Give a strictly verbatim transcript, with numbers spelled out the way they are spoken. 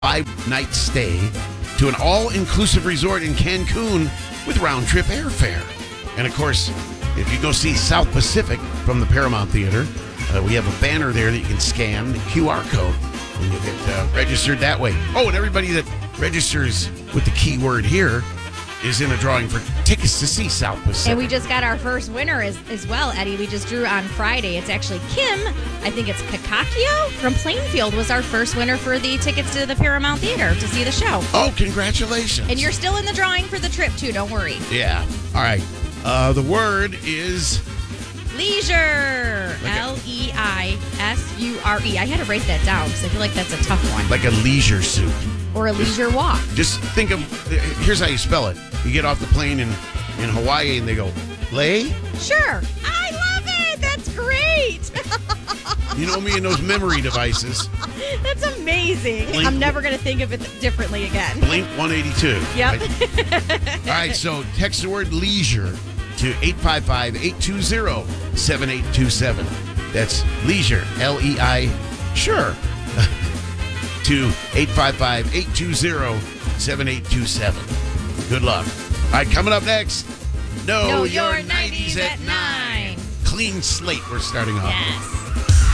five-night stay to an all-inclusive resort in Cancun with round-trip airfare. And, of course, if you go see South Pacific from the Paramount Theater, uh, we have a banner there that you can scan, the Q R code, and you'll get uh, registered that way. Oh, and everybody that registers with the keyword here is in a drawing for tickets to see South Pacific. And we just got our first winner as, as well, Eddie. We just drew on Friday. It's actually Kim, I think it's Kakakio from Plainfield, was our first winner for the tickets to the Paramount Theater to see the show. Oh, congratulations. And you're still in the drawing for the trip, too. Don't worry. Yeah. All right. Uh, the word is... Leisure. Like a- L E I S U R E. I had to write that down because I feel like that's a tough one. like a leisure suit. Or a leisure walk. Just think of, here's how you spell it. You get off the plane in, in Hawaii and they go, lay? Sure. I love it. That's great. You know me and those memory devices. That's amazing. Blink- I'm never going to think of it differently again. Blink one eighty-two. Yep. Right? All right, so text the word leisure to eight five five, eight two zero, seven eight two seven. That's leisure, L E I, sure, to eight five five, eight two zero, seven eight two seven. Good luck. All right, coming up next, Know, Know Your, Your nineties nineties at at nine. nine. Clean slate we're starting off with. Yes.